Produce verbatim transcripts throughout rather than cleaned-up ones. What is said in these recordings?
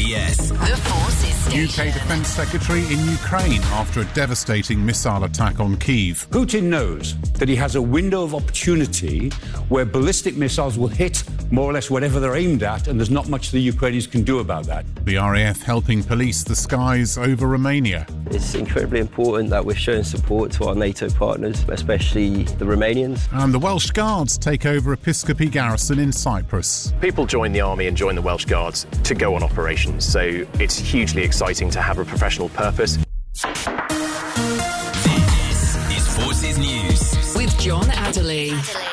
B S. The Forces Station. U K Defence Secretary in Ukraine after a devastating missile attack on Kyiv. Putin knows that he has a window of opportunity where ballistic missiles will hit more or less whatever they're aimed at, and there's not much the Ukrainians can do about that. The R A F helping police the skies over Romania. It's incredibly important that we're showing support to our NATO partners, especially the Romanians. And the Welsh Guards take over Episcopi Garrison in Cyprus. People join the army and join the Welsh Guards to go on operations, so it's hugely exciting to have a professional purpose. This is Forces News with John Adderley.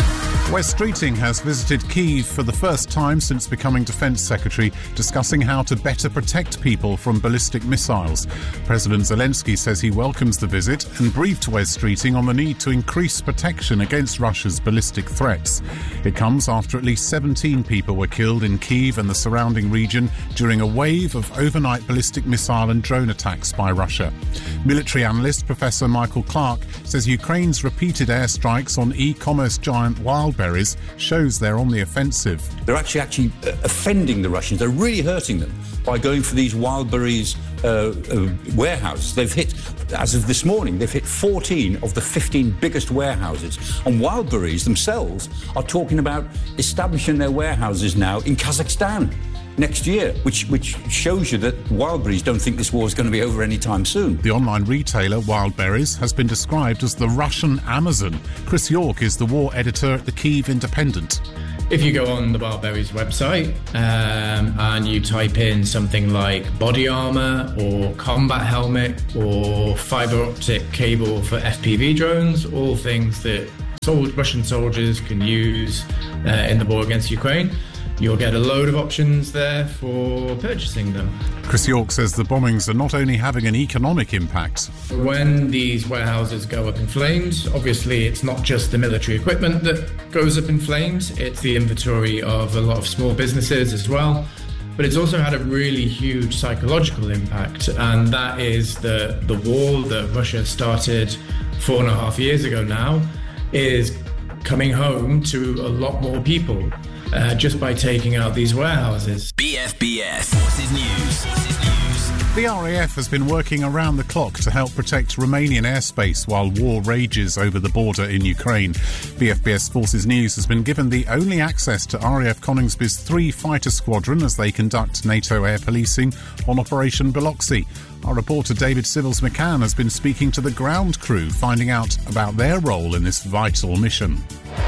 Wes Streeting has visited Kyiv for the first time since becoming Defence Secretary, discussing how to better protect people from ballistic missiles. President Zelensky says he welcomes the visit and briefed Wes Streeting on the need to increase protection against Russia's ballistic threats. It comes after at least seventeen people were killed in Kyiv and the surrounding region during a wave of overnight ballistic missile and drone attacks by Russia. Military analyst Professor Michael Clark says Ukraine's repeated airstrikes on e-commerce giant Wildberries shows they're on the offensive. They're actually actually uh, offending the Russians. They're really hurting them by going for these Wildberries uh, uh, warehouses. They've hit, as of this morning, they've hit fourteen of the fifteen biggest warehouses. And Wildberries themselves are talking about establishing their warehouses now in Kazakhstan next year, which which shows you that Wildberries don't think this war is going to be over anytime soon. The online retailer Wildberries has been described as the Russian Amazon. Chris York is the war editor at the Kyiv Independent. If you go on the Wildberries website um, and you type in something like body armour or combat helmet or fibre optic cable for F P V drones, all things that sol- Russian soldiers can use uh, in the war against Ukraine, you'll get a load of options there for purchasing them. Chris York says the bombings are not only having an economic impact. When these warehouses go up in flames, obviously it's not just the military equipment that goes up in flames, it's the inventory of a lot of small businesses as well. But it's also had a really huge psychological impact, and that is the, the war that Russia started four and a half years ago now is coming home to a lot more people. Uh, just by taking out these warehouses. B F B S Forces News. Forces News. The R A F has been working around the clock to help protect Romanian airspace while war rages over the border in Ukraine. B F B S Forces News has been given the only access to R A F Coningsby's three fighter squadron as they conduct NATO air policing on Operation Biloxi. Our reporter David Civils McCann has been speaking to the ground crew, finding out about their role in this vital mission.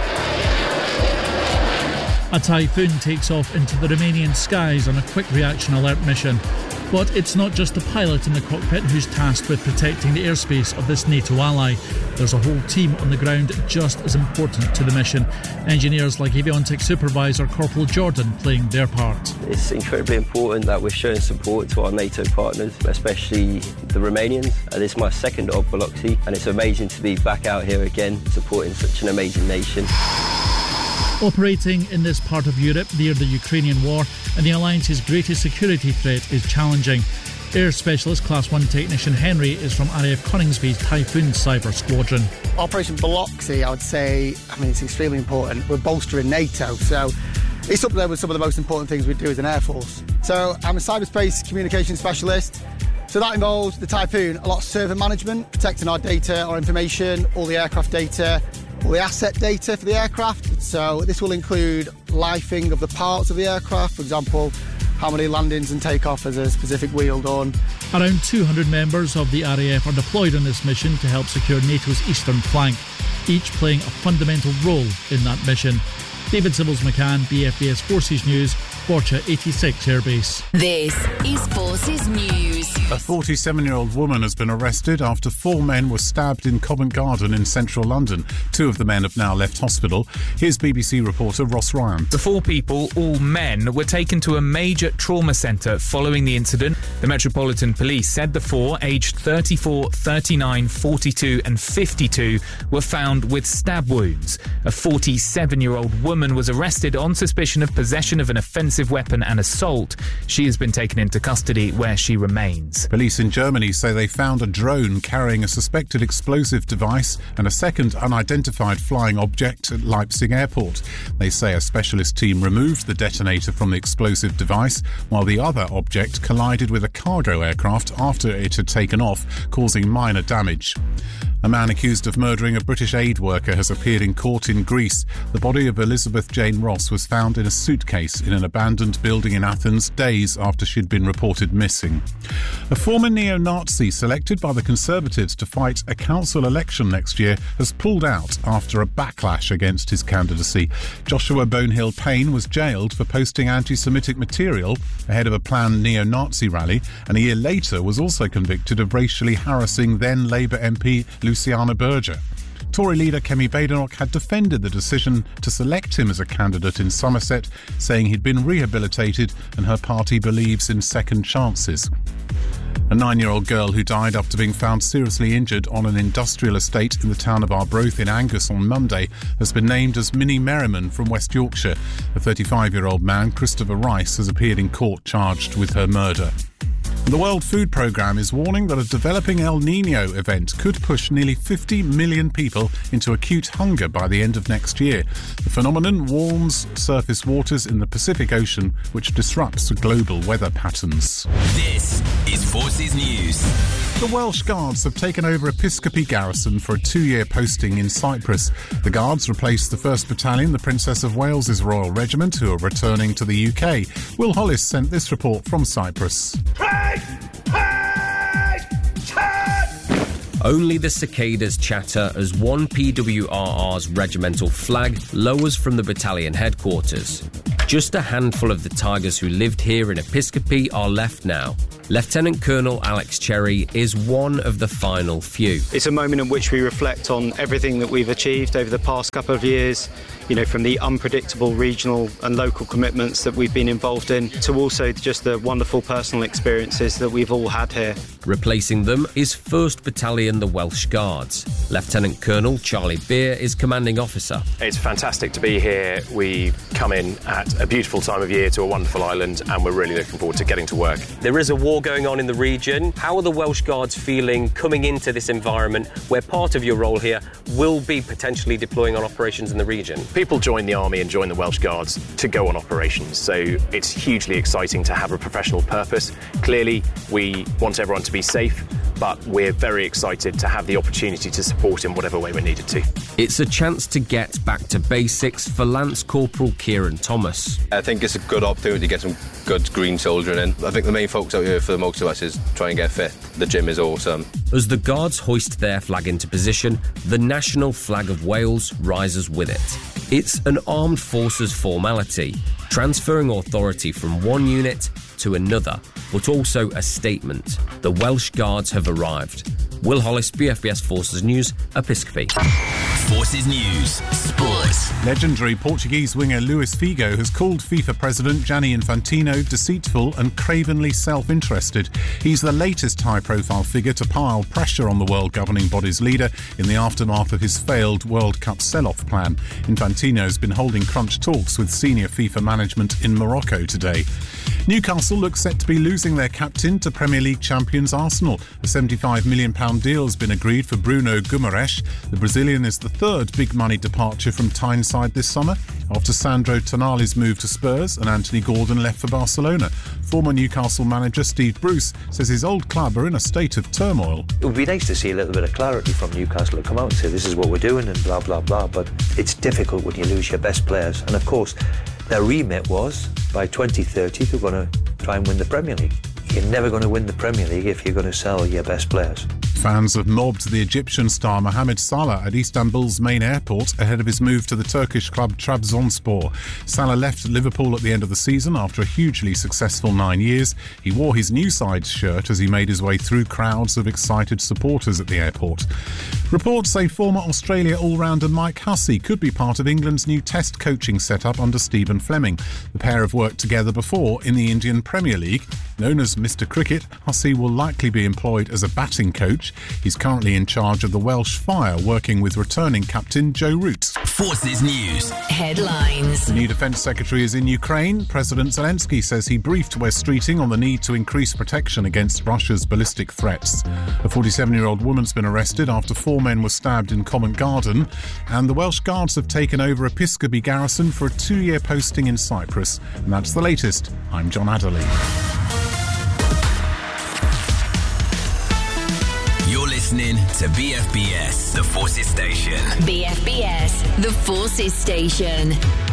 A typhoon takes off into the Romanian skies on a quick reaction alert mission. But it's not just the pilot in the cockpit who's tasked with protecting the airspace of this NATO ally. There's a whole team on the ground just as important to the mission. Engineers like Aviontic Supervisor Corporal Jordan playing their part. It's incredibly important that we're showing support to our NATO partners, especially the Romanians. Uh, this is my second op Biloxi, and it's amazing to be back out here again supporting such an amazing nation. Operating in this part of Europe near the Ukrainian war and the alliance's greatest security threat is challenging. Air Specialist Class one Technician Henry is from R A F Coningsby's Typhoon Cyber Squadron. Operation Biloxi, I would say, I mean, it's extremely important. We're bolstering NATO, so it's up there with some of the most important things we do as an Air Force. So I'm a cyberspace communication specialist. So that involves the Typhoon, a lot of server management, protecting our data, our information, all the aircraft data, all the asset data for the aircraft. So this will include lifing of the parts of the aircraft, for example, how many landings and takeoff has a specific wheel done. Around two hundred members of the R A F are deployed on this mission to help secure NATO's eastern flank, each playing a fundamental role in that mission. David Civils McCann, B F B S Forces News, Borcha eighty-six Airbase. This is Forces News. A forty-seven-year-old woman has been arrested after four men were stabbed in Covent Garden in central London. Two of the men have now left hospital. Here's B B C reporter Ross Ryan. The four people, all men, were taken to a major trauma centre following the incident. The Metropolitan Police said the four, aged thirty-four, thirty-nine, forty-two and fifty-two, were found with stab wounds. A forty-seven-year-old woman was arrested on suspicion of possession of an offensive weapon and assault. She has been taken into custody where she remains. police. Police in Germany say they found a drone carrying a suspected explosive device and a second unidentified flying object at Leipzig airport. They say a specialist team removed the detonator from the explosive device, while the other object collided with a cargo aircraft after it had taken off, causing minor damage. A man accused of murdering a British aid worker has appeared in court in Greece. The body of Elizabeth Jane Ross was found in a suitcase in an abandoned building in Athens days after she'd been reported missing. A former neo-Nazi selected by the Conservatives to fight a council election next year has pulled out after a backlash against his candidacy. Joshua Bonehill Payne was jailed for posting anti-Semitic material ahead of a planned neo-Nazi rally, and a year later was also convicted of racially harassing then Labour M P Luciana Berger. Tory leader Kemi Badenoch had defended the decision to select him as a candidate in Somerset, saying he'd been rehabilitated and her party believes in second chances. A nine-year-old girl who died after being found seriously injured on an industrial estate in the town of Arbroath in Angus on Monday has been named as Minnie Merriman from West Yorkshire. A thirty-five-year-old man, Christopher Rice, has appeared in court charged with her murder. The World Food Programme is warning that a developing El Niño event could push nearly fifty million people into acute hunger by the end of next year. The phenomenon warms surface waters in the Pacific Ocean, which disrupts global weather patterns. This is Forces News. The Welsh Guards have taken over Episcopi Garrison for a two-year posting in Cyprus. The Guards replaced the first Battalion, the Princess of Wales's Royal Regiment, who are returning to the U K. Will Hollis sent this report from Cyprus. Only the cicadas chatter as one P W R R's regimental flag lowers from the battalion headquarters. Just a handful of the Tigers who lived here in Episcopi are left now. Lieutenant Colonel Alex Cherry is one of the final few. It's a moment in which we reflect on everything that we've achieved over the past couple of years, you know, from the unpredictable regional and local commitments that we've been involved in to also just the wonderful personal experiences that we've all had here. Replacing them is first Battalion the Welsh Guards. Lieutenant Colonel Charlie Beer is commanding officer. It's fantastic to be here. We come in at a beautiful time of year to a wonderful island, and we're really looking forward to getting to work. There is a war going on in the region. How are the Welsh Guards feeling coming into this environment where part of your role here will be potentially deploying on operations in the region? People join the Army and join the Welsh Guards to go on operations, so it's hugely exciting to have a professional purpose. Clearly, we want everyone to be safe, but we're very excited to have the opportunity to support in whatever way we're needed to. It's a chance to get back to basics for Lance Corporal Kieran Thomas. I think it's a good opportunity to get some good green children in. I think the main focus out here for most of us is try and get fit. The gym is awesome. As the Guards hoist their flag into position, the national flag of Wales rises with it. It's an armed forces formality, transferring authority from one unit to another, but also a statement. The Welsh Guards have arrived. Will Hollis, B F B S Forces News, Episcopi. Forces News, Sport. Legendary Portuguese winger Luis Figo has called FIFA President Gianni Infantino deceitful and cravenly self-interested. He's the latest high-profile figure to pile pressure on the world governing body's leader in the aftermath of his failed World Cup sell-off plan. Infantino's been holding crunch talks with senior FIFA management in Morocco today. Newcastle look set to be losing their captain to Premier League champions Arsenal. A seventy-five million pounds deal has been agreed for Bruno Guimaraes. The Brazilian is the third big-money departure from Tyneside this summer, after Sandro Tonali's move to Spurs and Anthony Gordon left for Barcelona. Former Newcastle manager Steve Bruce says his old club are in a state of turmoil. It would be nice to see a little bit of clarity from Newcastle to come out and say this is what we're doing and blah, blah, blah, but it's difficult when you lose your best players. And of course, their remit was, by twenty thirty, they're going to try and win the Premier League. You're never going to win the Premier League if you're going to sell your best players. Fans have mobbed the Egyptian star Mohamed Salah at Istanbul's main airport ahead of his move to the Turkish club Trabzonspor. Salah left Liverpool at the end of the season after a hugely successful nine years. He wore his new side's shirt as he made his way through crowds of excited supporters at the airport. Reports say former Australia all-rounder Mike Hussey could be part of England's new Test coaching setup under Stephen Fleming. The pair have worked together before in the Indian Premier League. Known as Mister Cricket, Hussey will likely be employed as a batting coach. He's currently in charge of the Welsh Fire, working with returning captain Joe Root. Forces News. Headlines. The new Defence Secretary is in Ukraine. President Zelensky says he briefed West Streeting on the need to increase protection against Russia's ballistic threats. A forty-seven-year-old woman's been arrested after four men were stabbed in Covent Garden. And the Welsh Guards have taken over Episcopi Garrison for a two-year posting in Cyprus. And that's the latest. I'm John Adderley. You're listening to B F B S, the Forces Station. B F B S, the Forces Station.